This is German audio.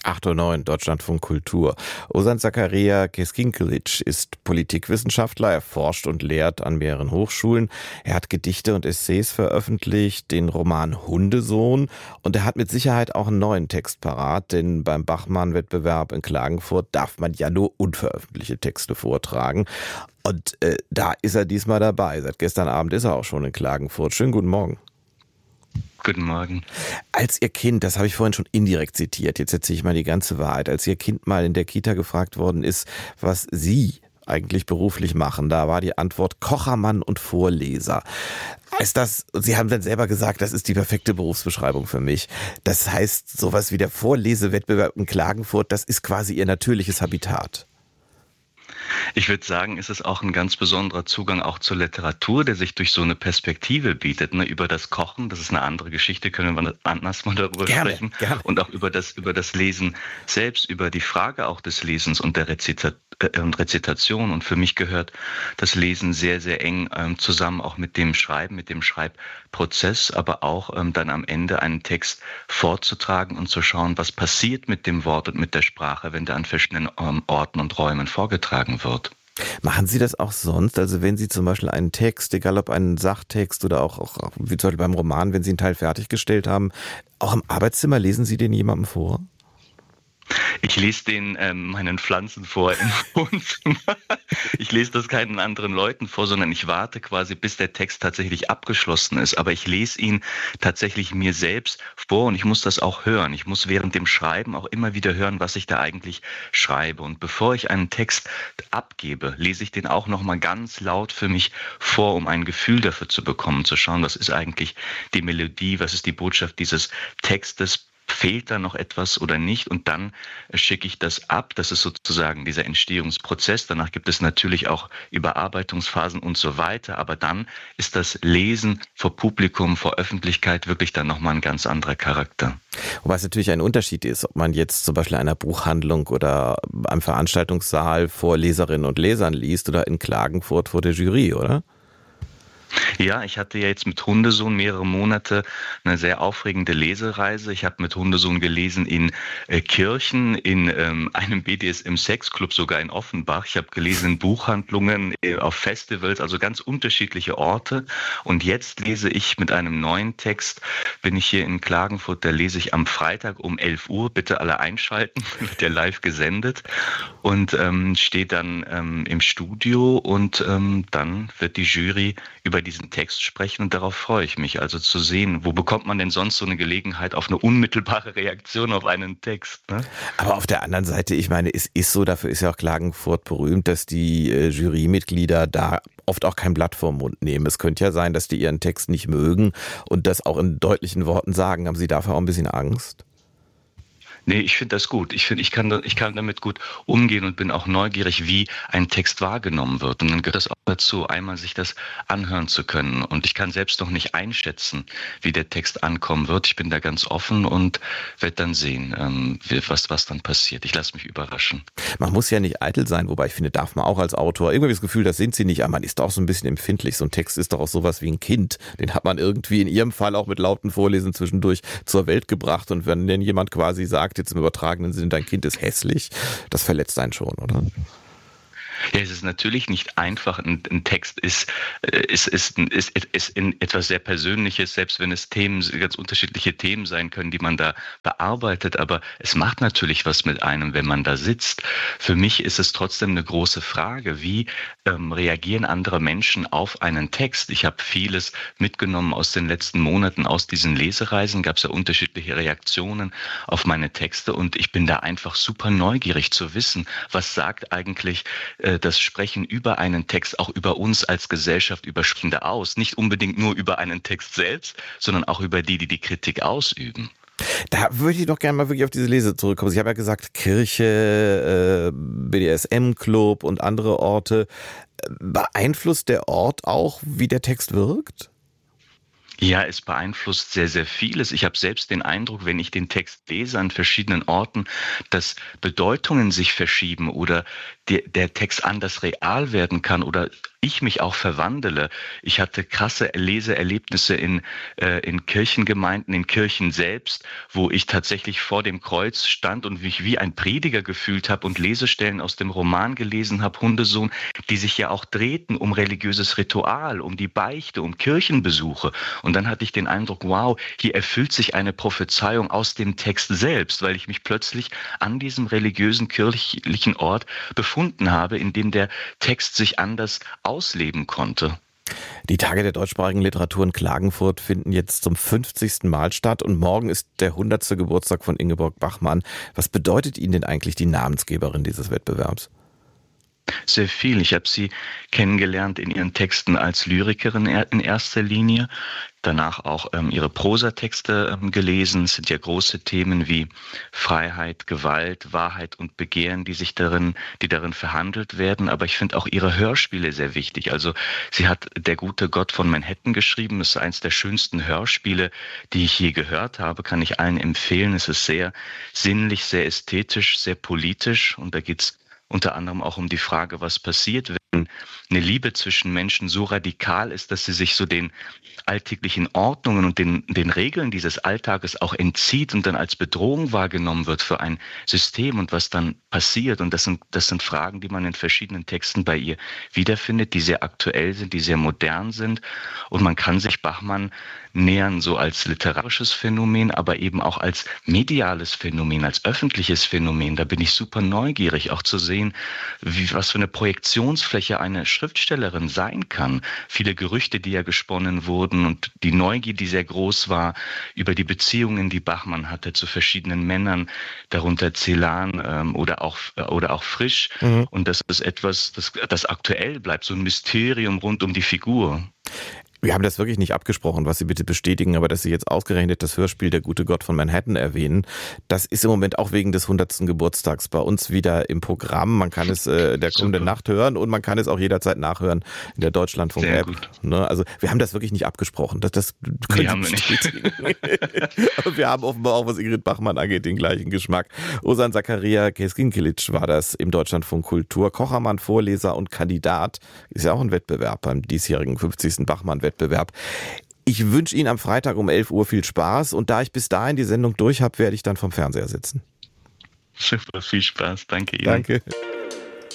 8:09 Uhr, Deutschlandfunk Kultur. Ozan Zakaria Keskinkelic ist Politikwissenschaftler. Er forscht und lehrt an mehreren Hochschulen. Er hat Gedichte und Essays veröffentlicht, den Roman Hundesohn. Und er hat mit Sicherheit auch einen neuen Text parat, denn beim Bachmann-Wettbewerb in Klagenfurt darf man ja nur unveröffentlichte Texte vortragen. Und da ist er diesmal dabei. Seit gestern Abend ist er auch schon in Klagenfurt. Schönen guten Morgen. Guten Morgen. Als Ihr Kind, das habe ich vorhin schon indirekt zitiert, jetzt erzähle ich mal die ganze Wahrheit, als Ihr Kind mal in der Kita gefragt worden ist, was Sie eigentlich beruflich machen, da war die Antwort Kochermann und Vorleser. Sie haben dann selber gesagt, das ist die perfekte Berufsbeschreibung für mich. Das heißt, sowas wie der Vorlesewettbewerb in Klagenfurt, das ist quasi Ihr natürliches Habitat. Ich würde sagen, es ist auch ein ganz besonderer Zugang auch zur Literatur, der sich durch so eine Perspektive bietet, ne? Über das Kochen, das ist eine andere Geschichte, können wir anders mal darüber sprechen. Gerne. Und auch über das Lesen selbst, über die Frage auch des Lesens und der Rezitation. Und für mich gehört das Lesen sehr, sehr eng zusammen, auch mit dem Schreiben, mit dem Schreibprozess, aber auch dann am Ende einen Text vorzutragen und zu schauen, was passiert mit dem Wort und mit der Sprache, wenn der an verschiedenen Orten und Räumen vorgetragen wird. Machen Sie das auch sonst? Also wenn Sie zum Beispiel einen Text, egal ob einen Sachtext oder auch wie zum Beispiel beim Roman, wenn Sie einen Teil fertiggestellt haben, auch im Arbeitszimmer lesen Sie den jemandem vor? Ich lese den meinen Pflanzen vor im Wohnzimmer. Ich lese das keinen anderen Leuten vor, sondern ich warte quasi, bis der Text tatsächlich abgeschlossen ist. Aber ich lese ihn tatsächlich mir selbst vor und ich muss das auch hören. Ich muss während dem Schreiben auch immer wieder hören, was ich da eigentlich schreibe. Und bevor ich einen Text abgebe, lese ich den auch nochmal ganz laut für mich vor, um ein Gefühl dafür zu bekommen, zu schauen, was ist eigentlich die Melodie, was ist die Botschaft dieses Textes. Fehlt da noch etwas oder nicht? Und dann schicke ich das ab. Das ist sozusagen dieser Entstehungsprozess. Danach gibt es natürlich auch Überarbeitungsphasen und so weiter. Aber dann ist das Lesen vor Publikum, vor Öffentlichkeit wirklich dann nochmal ein ganz anderer Charakter. Wobei es natürlich ein Unterschied ist, ob man jetzt zum Beispiel in einer Buchhandlung oder am Veranstaltungssaal vor Leserinnen und Lesern liest oder in Klagenfurt vor der Jury, oder? Ja, ich hatte ja jetzt mit Hundesohn mehrere Monate eine sehr aufregende Lesereise. Ich habe mit Hundesohn gelesen in Kirchen, in einem BDSM-Sexclub, sogar in Offenbach. Ich habe gelesen in Buchhandlungen, auf Festivals, also ganz unterschiedliche Orte. Und jetzt lese ich mit einem neuen Text, bin ich hier in Klagenfurt, da lese ich am Freitag um 11 Uhr. Bitte alle einschalten, wird ja live gesendet. Und stehe dann im Studio und dann wird die Jury über diesen Text sprechen und darauf freue ich mich, also zu sehen, wo bekommt man denn sonst so eine Gelegenheit auf eine unmittelbare Reaktion auf einen Text, ne? Aber auf der anderen Seite, ich meine, es ist so, dafür ist ja auch Klagenfurt berühmt, dass die Jurymitglieder da oft auch kein Blatt vorm Mund nehmen. Es könnte ja sein, dass die ihren Text nicht mögen und das auch in deutlichen Worten sagen. Haben Sie dafür auch ein bisschen Angst? Nee, ich finde das gut. Ich kann damit gut umgehen und bin auch neugierig, wie ein Text wahrgenommen wird. Und dann gehört das auch dazu, einmal sich das anhören zu können. Und ich kann selbst noch nicht einschätzen, wie der Text ankommen wird. Ich bin da ganz offen und werde dann sehen, was dann passiert. Ich lasse mich überraschen. Man muss ja nicht eitel sein, wobei ich finde, darf man auch als Autor. Irgendwie das Gefühl, das sind Sie nicht, aber man ist doch so ein bisschen empfindlich. So ein Text ist doch auch sowas wie ein Kind. Den hat man irgendwie in Ihrem Fall auch mit lauten Vorlesen zwischendurch zur Welt gebracht. Und wenn denn jemand quasi sagt, jetzt im übertragenen Sinne, dein Kind ist hässlich, das verletzt einen schon, oder? Ja, es ist natürlich nicht einfach. Ein Text ist in etwas sehr Persönliches, selbst wenn es ganz unterschiedliche Themen sein können, die man da bearbeitet. Aber es macht natürlich was mit einem, wenn man da sitzt. Für mich ist es trotzdem eine große Frage, wie reagieren andere Menschen auf einen Text? Ich habe vieles mitgenommen aus den letzten Monaten, aus diesen Lesereisen. Gab es ja unterschiedliche Reaktionen auf meine Texte und ich bin da einfach super neugierig zu wissen, was sagt eigentlich das Sprechen über einen Text, auch über uns als Gesellschaft, über Sprechende aus. Nicht unbedingt nur über einen Text selbst, sondern auch über die Kritik ausüben. Da würde ich doch gerne mal wirklich auf diese Lese zurückkommen. Ich habe ja gesagt, Kirche, BDSM-Club und andere Orte. Beeinflusst der Ort auch, wie der Text wirkt? Ja, es beeinflusst sehr, sehr vieles. Ich habe selbst den Eindruck, wenn ich den Text lese an verschiedenen Orten, dass Bedeutungen sich verschieben oder der Text anders real werden kann oder ich mich auch verwandle. Ich hatte krasse Leseerlebnisse in Kirchengemeinden, in Kirchen selbst, wo ich tatsächlich vor dem Kreuz stand und mich wie ein Prediger gefühlt habe und Lesestellen aus dem Roman gelesen habe, Hundesohn, die sich ja auch drehten um religiöses Ritual, um die Beichte, um Kirchenbesuche. Und dann hatte ich den Eindruck, wow, hier erfüllt sich eine Prophezeiung aus dem Text selbst, weil ich mich plötzlich an diesem religiösen kirchlichen Ort befunden habe, in dem der Text sich anders ausleben konnte. Die Tage der deutschsprachigen Literatur in Klagenfurt finden jetzt zum 50. Mal statt und morgen ist der 100. Geburtstag von Ingeborg Bachmann. Was bedeutet Ihnen denn eigentlich die Namensgeberin dieses Wettbewerbs? Sehr viel. Ich habe sie kennengelernt in ihren Texten als Lyrikerin in erster Linie, danach auch ihre Prosatexte gelesen. Es sind ja große Themen wie Freiheit, Gewalt, Wahrheit und Begehren, die darin verhandelt werden. Aber ich finde auch ihre Hörspiele sehr wichtig. Also sie hat Der gute Gott von Manhattan geschrieben. Das ist eines der schönsten Hörspiele, die ich je gehört habe, kann ich allen empfehlen. Es ist sehr sinnlich, sehr ästhetisch, sehr politisch und da geht's unter anderem auch um die Frage, was passiert, wenn eine Liebe zwischen Menschen so radikal ist, dass sie sich so den alltäglichen Ordnungen und den Regeln dieses Alltages auch entzieht und dann als Bedrohung wahrgenommen wird für ein System und was dann passiert. Und das sind Fragen, die man in verschiedenen Texten bei ihr wiederfindet, die sehr aktuell sind, die sehr modern sind. Und man kann sich Bachmann nähern, so als literarisches Phänomen, aber eben auch als mediales Phänomen, als öffentliches Phänomen. Da bin ich super neugierig, auch zu sehen, was für eine Projektionsfläche eine Schriftstellerin sein kann. Viele Gerüchte, die ja gesponnen wurden und die Neugier, die sehr groß war über die Beziehungen, die Bachmann hatte zu verschiedenen Männern, darunter Celan oder auch Frisch. Mhm. Und das ist etwas, das aktuell bleibt, so ein Mysterium rund um die Figur. Wir haben das wirklich nicht abgesprochen, was Sie bitte bestätigen, aber dass Sie jetzt ausgerechnet das Hörspiel Der gute Gott von Manhattan erwähnen, das ist im Moment auch wegen des 100. Geburtstags bei uns wieder im Programm. Man kann es der kommenden Nacht hören und man kann es auch jederzeit nachhören in der Deutschlandfunk-App. Ne? Also wir haben das wirklich nicht abgesprochen. Das haben wir nicht. Aber wir haben offenbar auch, was Ingrid Bachmann angeht, den gleichen Geschmack. Ozan Zakaria Keskinkelic war das im Deutschlandfunk Kultur. Kochermann, Vorleser und Kandidat. Ist ja auch ein Wettbewerb beim diesjährigen 50. Bachmann-Wettbewerb. Ich wünsche Ihnen am Freitag um 11 Uhr viel Spaß und da ich bis dahin die Sendung durch habe, werde ich dann vom Fernseher sitzen. Super, viel Spaß. Danke Ihnen. Danke.